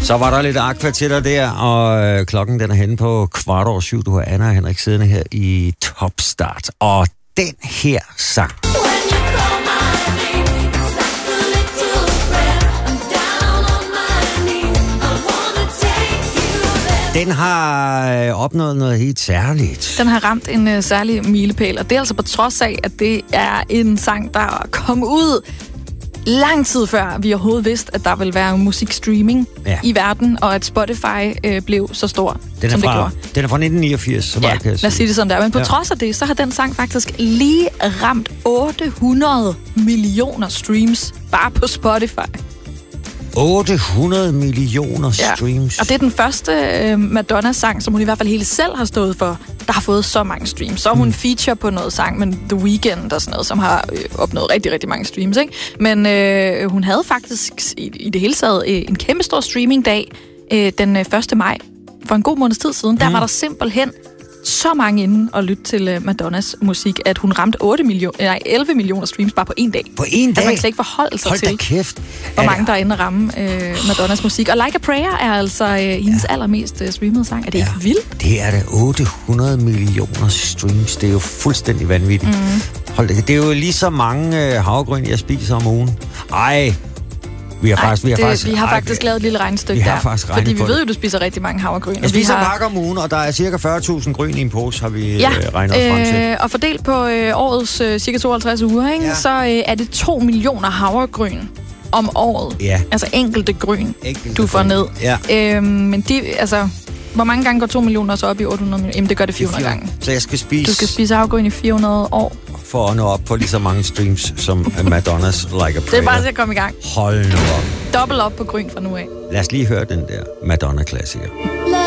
Så var der lidt aqua til dig der, og klokken den er henne på 7:15. Du har Anna og Henrik siddende her i Topstart. Og den her sang. Den har opnået noget helt særligt. Den har ramt en særlig milepæl, og det er altså på trods af, at det er en sang, der kom ud lang tid før vi overhovedet vidste, at der ville være musikstreaming i verden, og at Spotify blev så stor, som det gjorde. Den er fra 1989, så meget kan jeg sige. Lad os sige det sådan der. Men på trods af det, så har den sang faktisk lige ramt 800 millioner streams bare på Spotify. 800 millioner streams. Og det er den første Madonna-sang, som hun i hvert fald hele selv har stået for, der har fået så mange streams. Så er hun feature på noget sang, men The Weeknd og sådan noget, som har opnået rigtig, rigtig mange streams, ikke? Men hun havde faktisk i det hele taget en kæmpe stor streamingdag den 1. maj for en god måneds tid siden. Der var der simpelthen så mange inde og lytte til Madonnas musik, at hun ramte 11 millioner streams bare på en dag. På en dag? Altså, man kan slet ikke forholde sig til, kæft. hvor mange der er inde og ramme Madonnas musik. Og Like a Prayer er altså hendes allermest streamede sang. Er det ikke vildt? Det er da 800 millioner streams. Det er jo fuldstændig vanvittigt. Hold det er jo lige så mange havregryn, jeg spiser om ugen. Ej, vi har faktisk lavet et lille regnestykke der. Fordi vi ved jo, du spiser rigtig mange havregryn. Jeg spiser pakker om ugen, og der er cirka 40.000 gryn i en pose, har vi regnet os frem til. Og fordelt på årets cirka 52 uger, ikke? Så er det 2 millioner havregryn om året. Ja. Altså enkelte gryn, du får ned. Ja. Men hvor mange gange går 2 millioner så op i 800 millioner? Jamen, det gør det 400 gange. Så jeg skal spise... Du skal spise havregryn i 400 år. For at nå op på lige så mange streams som Madonnas Like a Prayer. Det er bare til at komme i gang. Hold nu op. Dobbelt op på gryn fra nu af. Lad os lige høre den der Madonna-klassiker.